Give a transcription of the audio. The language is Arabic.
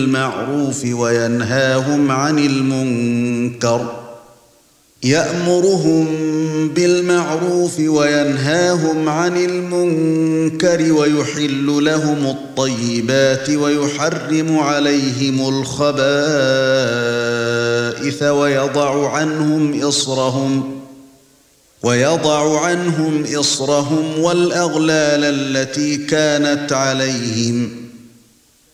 بالمعروف وينهاهم عن المنكر يأمرهم بالمعروف وينهاهم عن المنكر ويحل لهم الطيبات ويحرم عليهم الخبائث ويضع عنهم إصرهم والأغلال التي كانت عليهم